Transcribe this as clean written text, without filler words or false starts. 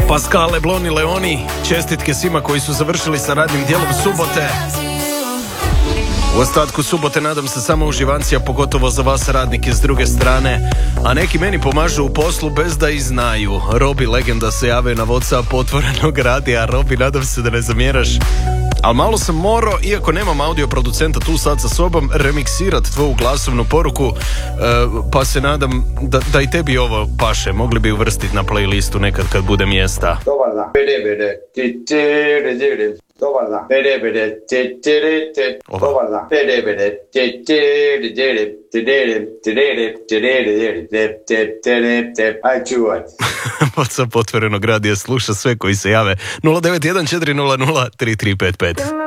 Pascal, Leblon i Leoni, čestitke svima koji su završili sa radnim dijelom subote. U ostatku subote nadam se samo uživancija, pogotovo za vas radnike s druge strane. A neki meni pomažu u poslu bez da i znaju. Robi, legenda, se jave na WhatsApp otvorenog radija. Robi, nadam se da ne zamjeraš. Ali malo sam morao, iako nemam audio producenta tu sad sa sobom, remiksirat tvoju glasovnu poruku, pa se nadam da i tebi ovo paše. Mogli bi uvrstiti na playlistu nekad kad bude mjesta. Dobar dan. Dobar dan. Dobar dan. Aj čuvaj. WhatsApp otvorenog radija sluša sve koji se jave. 091 400 3355.